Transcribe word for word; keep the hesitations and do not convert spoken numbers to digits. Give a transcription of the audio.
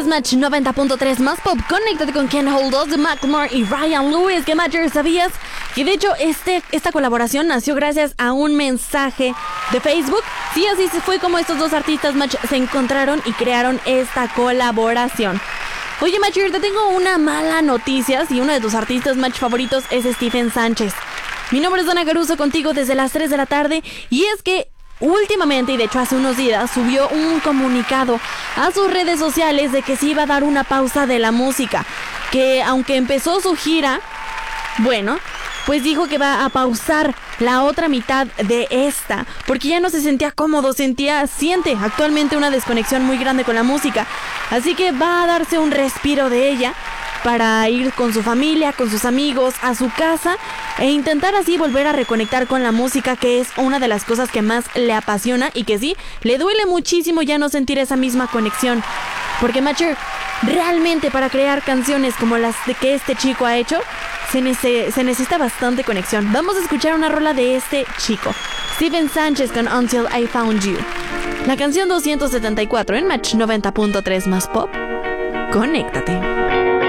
Match noventa punto tres más pop. Conéctate con Can't Hold Us de Macklemore y Ryan Lewis. Que Matcher, ¿sabías que de hecho este, esta colaboración nació gracias a un mensaje de Facebook? Sí, así fue como estos dos artistas Match se encontraron y crearon esta colaboración. Oye, Matcher, te tengo una mala noticia. Si uno de tus artistas Match favoritos es Stephen Sánchez. Mi nombre es Dana Caruso, contigo desde las tres de la tarde. Y es que últimamente, y de hecho hace unos días, subió un comunicado a sus redes sociales de que se iba a dar una pausa de la música. Que aunque empezó su gira, bueno, pues dijo que va a pausar la otra mitad de esta, porque ya no se sentía cómodo, sentía, siente actualmente una desconexión muy grande con la música. Así que va a darse un respiro de ella para ir con su familia, con sus amigos, a su casa e intentar así volver a reconectar con la música, que es una de las cosas que más le apasiona y que sí, le duele muchísimo ya no sentir esa misma conexión. Porque Matcher, realmente para crear canciones como las de que este chico ha hecho, se, nece- se necesita bastante conexión. Vamos a escuchar una rola de este chico, Stephen Sánchez, con Until I Found You. La canción doscientos setenta y cuatro en Match noventa punto tres más pop. Conéctate.